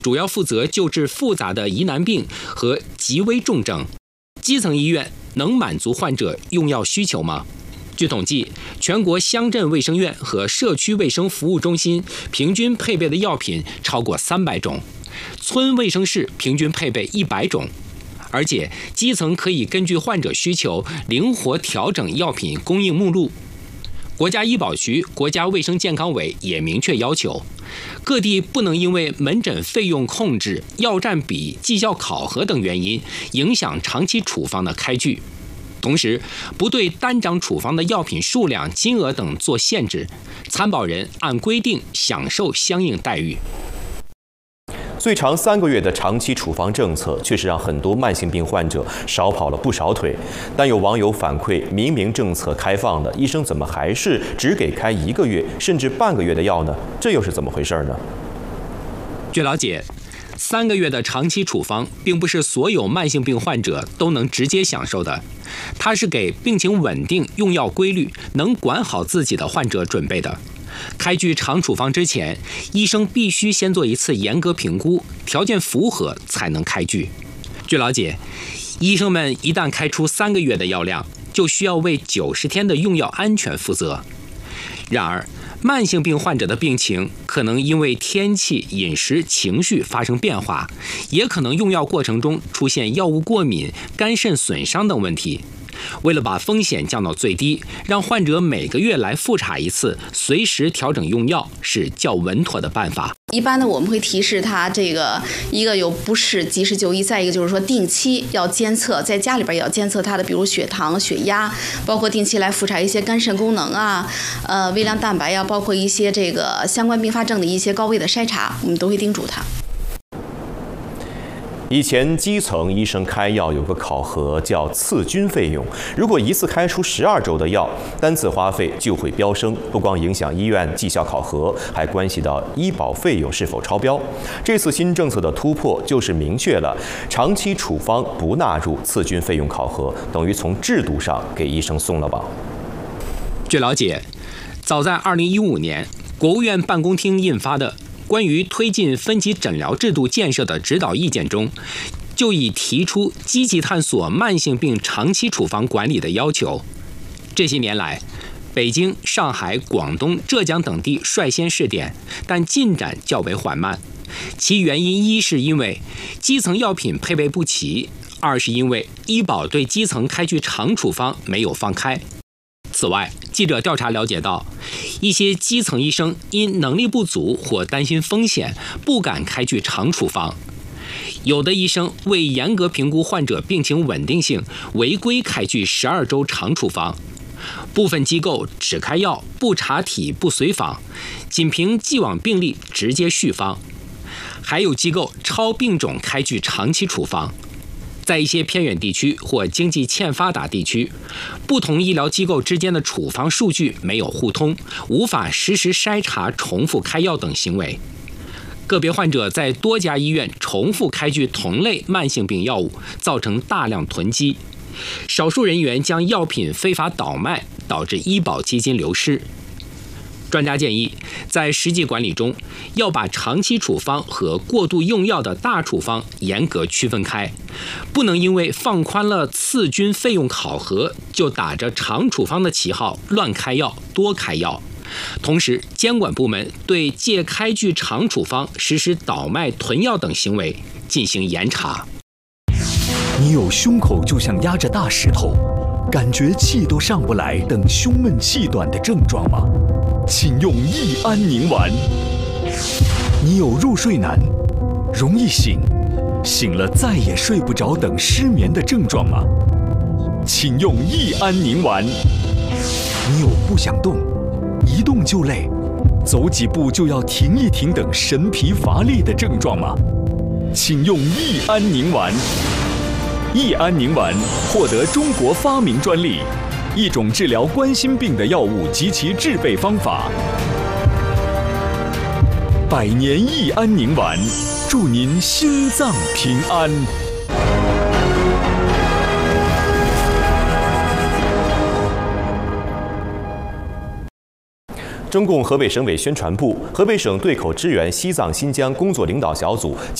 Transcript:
主要负责救治复杂的疑难病和极危重症。基层医院能满足患者用药需求吗？据统计，全国乡镇卫生院和社区卫生服务中心平均配备的药品超过300种，村卫生室平均配备100种。而且，基层可以根据患者需求灵活调整药品供应目录。国家医保局、国家卫生健康委也明确要求，各地不能因为门诊费用控制、药占比、绩效考核等原因，影响长期处方的开具。同时，不对单张处方的药品数量、金额等做限制，参保人按规定享受相应待遇。 最长3个月的长期处方政策，确实让很多慢性病患者少跑了不少腿。但有网友反馈，明明政策开放了，医生怎么还是只给开1个月甚至半个月的药呢？这又是怎么回事呢？ 据了解，3个月的长期处方并不是所有慢性病患者都能直接享受的，它是给病情稳定、用药规律、能管好自己的患者准备的。开具长处方之前，医生必须先做一次严格评估，条件符合才能开具。据了解，医生们一旦开出3个月的药量，就需要为90天的用药安全负责。然而，慢性病患者的病情可能因为天气、饮食、情绪发生变化，也可能用药过程中出现药物过敏、肝肾损伤等问题。为了把风险降到最低，让患者每个月来复查一次，随时调整用药是较稳妥的办法。 一般呢，我们会提示他这个一个有不适及时就医，再一个就是说定期要监测，在家里边也要监测他的，比如血糖、血压，包括定期来复查一些肝肾功能啊，微量蛋白呀，包括一些这个相关并发症的一些高危的筛查，我们都会叮嘱他。 以前基层医生开药有个考核叫次均费用，如果一次开出12周的药，单次花费就会飙升，不光影响医院绩效考核，还关系到医保费用是否超标。这次新政策的突破就是明确了长期处方不纳入次均费用考核，等于从制度上给医生松了绑。 据了解，早在2015年，国务院办公厅印发的关于推进分级诊疗制度建设的指导意见中，就已提出积极探索慢性病长期处方管理的要求。这些年来，北京、上海、广东、浙江等地率先试点，但进展较为缓慢。其原因一是因为基层药品配备不齐，二是因为医保对基层开具长处方没有放开。此外，记者调查了解到，一些基层医生因能力不足或担心风险，不敢开具长处方。有的医生为严格评估患者病情稳定性，违规开具12周长处方。部分机构只开药，不查体、不随访，仅凭既往病历直接续方。还有机构超病种开具长期处方。在一些偏远地区或经济欠发达地区，不同医疗机构之间的处方数据没有互通，无法实时筛查重复开药等行为。个别患者在多家医院重复开具同类慢性病药物，造成大量囤积。少数人员将药品非法倒卖，导致医保基金流失。专家建议，在实际管理中，要把长期处方和过度用药的大处方严格区分开，不能因为放宽了次均费用考核，就打着长处方的旗号乱开药、多开药。同时，监管部门对借开具长处方实施倒卖、囤药等行为进行严查。 你有胸口就像压着大石头，感觉气都上不来等胸闷气短的症状吗？请用益安宁丸。你有入睡难、容易醒、醒了再也睡不着等失眠的症状吗？请用益安宁丸。你有不想动、一动就累、走几步就要停一停等神疲乏力的症状吗？请用益安宁丸。益安宁丸获得中国发明专利，一种治疗冠心病的药物及其制备方法。百年益安宁丸，祝您心脏平安。 中共河北省委宣传部、河北省对口支援西藏新疆工作领导小组